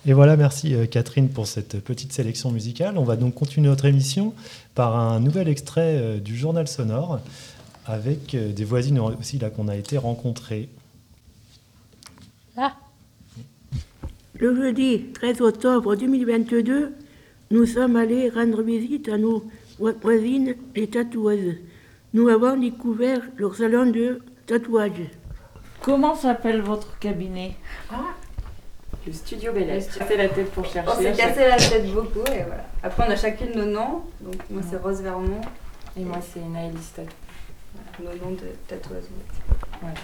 Et voilà, merci Catherine pour cette petite sélection musicale. On va donc continuer notre émission par un nouvel extrait du journal sonore avec des voisines aussi là qu'on a été rencontrées. Là. Le jeudi 13 octobre 2022, nous sommes allés rendre visite à nos voisines les tatoueuses. Nous avons découvert leur salon de tatouage. Comment s'appelle votre cabinet? Le studio Bellel. On s'est cassé la tête pour chercher. On s'est cassé la tête beaucoup et voilà. Après on a chacune nos noms. Donc moi c'est Rose Vermont. Et moi c'est Naëlys Tatou. Voilà, nos noms de tatoueuses. Voilà.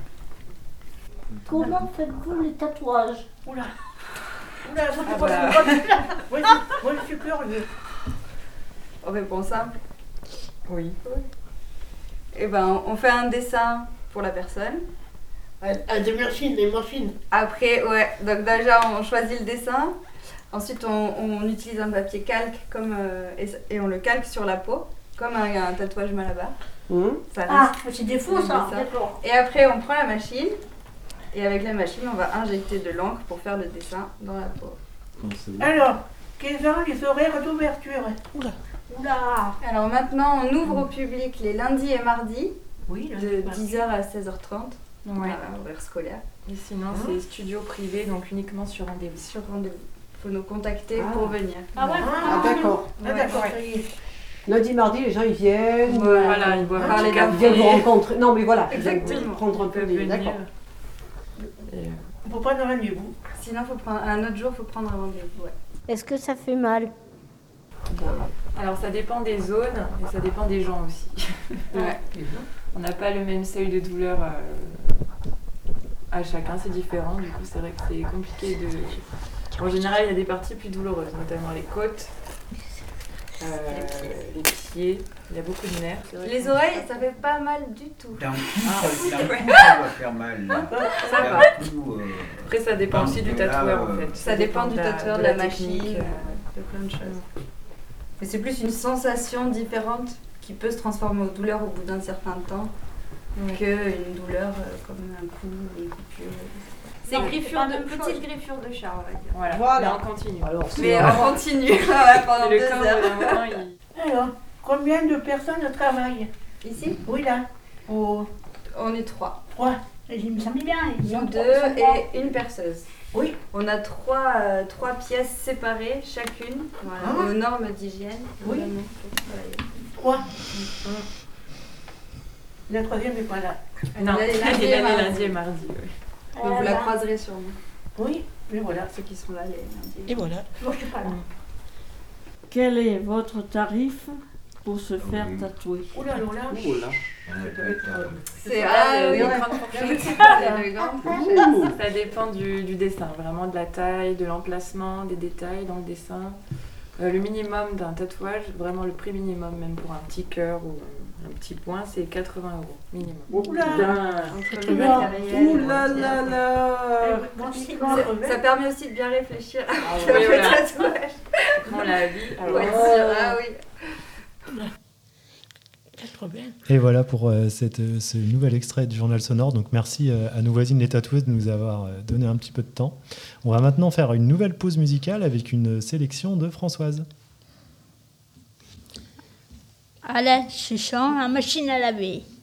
Comment faites-vous les tatouages? Oula, voilà. moi je suis curieux. On répond simple. Oui. Et ben on fait un dessin pour la personne. Des machines. Après, ouais, donc déjà on choisit le dessin. Ensuite on utilise un papier calque et on le calque sur la peau, comme un tatouage malabar. Ça reste C'est des faux ça, dessin. d'accord. Et après on prend la machine et avec la machine on va injecter de l'encre pour faire le dessin dans la peau. Alors, quels sont les horaires d'ouverture? Oula. Alors maintenant on ouvre au public les lundis et mardis Oui, de 10h à 16h30. Ouais. Voilà, horaire scolaire. Et sinon c'est studio privé, donc uniquement sur rendez-vous. Sur rendez-vous. Il faut nous contacter pour venir. Ah ouais. Ah, d'accord. D'accord, Ouais. ça y est. Lundi, mardi, les gens ils viennent. Voilà, ils boivent Parler un d'un Ils viennent vous café. rencontrer. Non, mais voilà. Exactement. Prendre un Ils peu peuvent des. venir. D'accord. Et, On peut prendre rendez-vous. Sinon faut prendre un autre jour, faut prendre un rendez-vous. Ouais. Est-ce que ça fait mal? Alors ça dépend des zones et ça dépend des gens aussi. Ouais. On n'a pas le même seuil de douleur à chacun, c'est différent. Du coup, c'est vrai que c'est compliqué de. En général, il y a des parties plus douloureuses, notamment les côtes, les pieds. Il y a beaucoup de nerfs. C'est vrai Les que- oreilles, ça fait pas mal du tout. D'un coup, ça va faire mal. Là. Ça D'un va. coup, Après, ça dépend aussi du Parce que là, tatoueur en fait. Ça dépend du tatoueur, de la technique, machine, de plein de choses. Mais c'est plus une sensation différente qui peut se transformer en douleur au bout d'un certain temps Ouais. qu'une douleur comme un coup ou une coupure. C'est Non, petites c'est pas la même griffures de chat, on va dire. Voilà. Voilà. Mais on continue. Alors, c'est Mais on continue pendant le 2 corps, heures. au bout d'un moment, il- Alors, combien de personnes travaillent? Ici, Oui, là. on est 3. 3. Il me semble bien. Ils Nous ont 2 trois. et une perceuse. Oui. On a 3 pièces séparées chacune, voilà, aux normes d'hygiène. Oui. Vraiment, pour travailler. 3. La troisième n'est pas là. Non, Elle est lundi il et est mardi. lundi et mardi. oui. Donc vous la croiserez sûrement. Oui, mais voilà. Ceux qui sont là les lundis. Et voilà. Moi, je suis pas là. Quel est votre tarif pour se faire tatouer? Oh là là là. C'est Ah, oui, les ouais. grandes fourchettes. C'est les grandes fourchettes. Ça dépend du dessin, vraiment de la taille, de l'emplacement, des détails dans le dessin. Le minimum d'un tatouage, vraiment le prix minimum, même pour un petit cœur ou un petit point, c'est 80 € minimum. Oula. Entre le bien. matériel. Ouh là là là. Ça permet aussi de bien réfléchir à oui, le voilà. tatouage. On l'a vu. Pour être sûr, ah oui. Et voilà pour ce nouvel extrait du journal sonore. Donc merci à nos voisines les tatoueuses de nous avoir donné un petit peu de temps. On va maintenant faire une nouvelle pause musicale avec une sélection de Françoise. Allez, je chante la machine à laver.